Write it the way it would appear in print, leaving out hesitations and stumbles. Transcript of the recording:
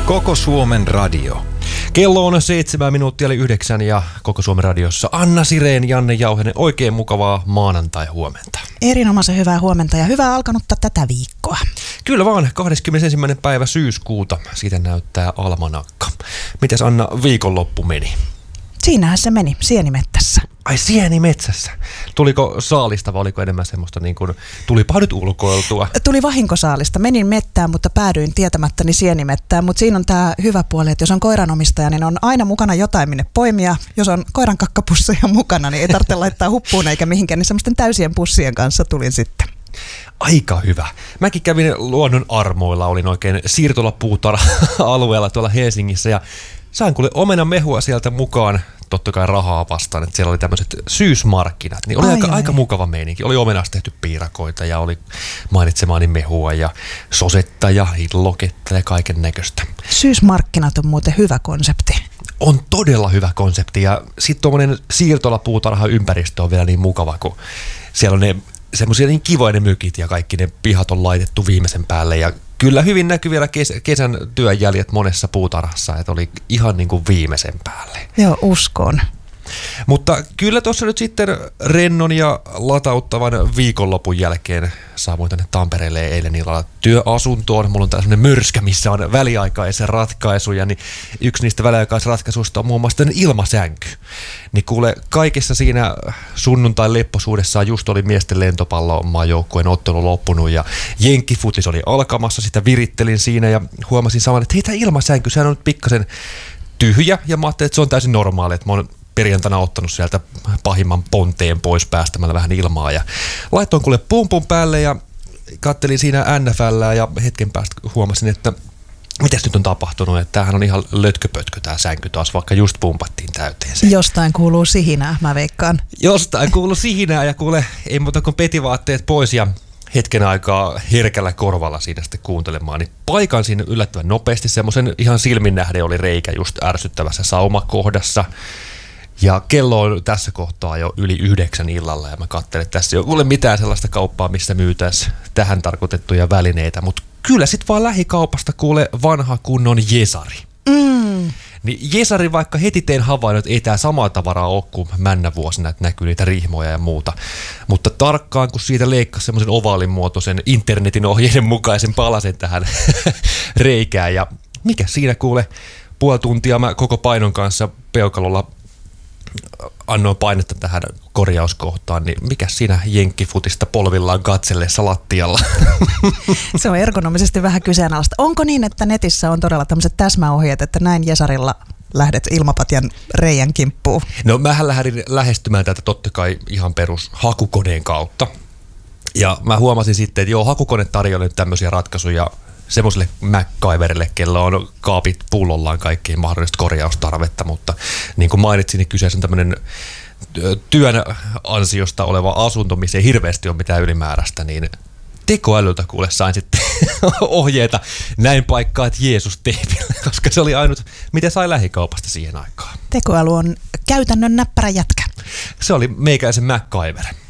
Koko Suomen radio. Kello on 7 minuuttia eli 9 ja Koko Suomen radiossa Anna Sirén, Janne Jauhenen. Oikein mukavaa maanantai-huomenta. Erinomaisen hyvää huomenta ja hyvää alkanutta tätä viikkoa. Kyllä vaan, 21. päivä syyskuuta. Siitä näyttää almanakka. Mites Anna viikonloppu meni? Siinähän se meni, sienimettässä. Ai sienimetsässä. Tuliko saalista vai oliko enemmän semmoista niin kuin, tulipa nyt ulkoiltua? Tuli vahinkosaalista. Menin mettään, mutta päädyin tietämättäni sienimettään. Mutta siinä on tämä hyvä puoli, että jos on koiranomistaja, niin on aina mukana jotain minne poimia. Jos on koiran kakkapusseja mukana, niin ei tarvitse laittaa huppuun eikä mihinkään. Niin semmoisten täysien pussien kanssa tulin sitten. Aika hyvä. Mäkin kävin luonnon armoilla, olin oikein siirtolapuutarha-alueella tuolla Helsingissä ja sain kuule omenamehua sieltä mukaan, totta kai rahaa vastaan, että siellä oli tämmöiset syysmarkkinat, niin oli aika mukava meininki. Oli omenasta tehty piirakoita ja oli mainitsemaani mehua ja sosetta ja hilloketta ja kaiken näköistä. Syysmarkkinat on muuten hyvä konsepti. On todella hyvä konsepti ja sitten tuommoinen siirtolapuutarha-ympäristö on vielä niin mukava, kun siellä on ne semmoisia niin kivoja ne mykit ja kaikki ne pihat on laitettu viimeisen päälle ja kyllä hyvin näkyy vielä kesän työnjäljet monessa puutarhassa, että oli ihan niin kuin viimeisen päälle. Joo, uskon. Mutta kyllä tuossa nyt sitten rennon ja latauttavan viikonlopun jälkeen saavuin tänne Tampereelle eilen illalla työasuntoon. Mulla on tällainen myrskä, missä on väliaikaisia ratkaisuja, niin yksi niistä väliaikaisratkaisuista on muun muassa ilmasänky. Niin kuule, kaikessa siinä sunnuntain lepposuudessaan just oli miesten lentopallomaajoukkueen ottelu loppunut ja jenkkifutis oli alkamassa, sitä virittelin siinä ja huomasin samalla, että hei, tämä ilmasänky, sehän on nyt pikkasen tyhjä ja mä ajattelin, että se on täysin normaali, että mä oon perjantaina ottanut sieltä pahimman ponteen pois päästämällä vähän ilmaa ja laitoin kuule pumpun päälle ja kattelin siinä NFL:ää ja hetken päästä huomasin, että mitäs nyt on tapahtunut, että tämähän on ihan lötköpötkö tämä sänky taas, vaikka just pumpattiin täyteen se. Jostain kuuluu sihinää, mä veikkaan. Jostain kuuluu sihinää ja kuule, ei muuta kuin petivaatteet pois ja hetken aikaa herkällä korvalla siinä sitten kuuntelemaan, niin paikan siinä yllättävän nopeasti, semmoisen ihan silmin nähden oli reikä just ärsyttävässä saumakohdassa. Ja kello on tässä kohtaa jo yli 9 illalla ja mä katselen, että tässä ei ole mitään sellaista kauppaa, missä myytäisiin tähän tarkoitettuja välineitä, mutta kyllä sit vaan lähikaupasta kuule vanha kunnon Jesari. Niin Jesari vaikka heti tein havainnut, että ei tää samaa tavaraa ole kuin männävuosina, että näkyy niitä rihmoja ja muuta. Mutta tarkkaan kun siitä leikkasi semmoisen ovaalin muotoisen internetin ohjeiden mukaisen palasen tähän reikään ja mikä siinä kuule puoli tuntia mä koko painon kanssa peukalolla annoin painetta tähän korjauskohtaan, niin mikä siinä jenkkifutista polvillaan katsellessa lattialla? Se on ergonomisesti vähän kyseenalaista. Onko niin, että netissä on todella tämmöiset täsmäohjeet, että näin Jesarilla lähdet ilmapatjan reijän kimppuun? No mähän lähdin lähestymään tätä totta kai ihan perus hakukoneen kautta. Ja mä huomasin sitten, että joo, hakukone tarjoaa nyt tämmöisiä ratkaisuja semmoiselle MacGyverille, kello on kaapit pullollaan kaikkiin mahdollista korjaustarvetta, mutta niin kuin mainitsin, niin kyseessä on tämmöinen työn ansiosta oleva asunto, missä ei hirveästi ole mitään ylimääräistä, niin tekoälyltä kuule sain sitten ohjeita näin paikkaat Jeesus teipillä, koska se oli ainut, mitä sai lähikaupasta siihen aikaan. Tekoäly on käytännön näppärä jätkä. Se oli meikäisen MacGyver.